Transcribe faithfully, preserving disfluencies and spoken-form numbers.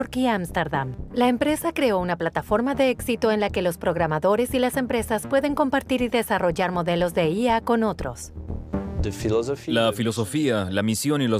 y Ámsterdam. La empresa creó una plataforma de éxito en la que los programadores y las empresas pueden compartir y desarrollar modelos de I A con otros. La filosofía, la misión y los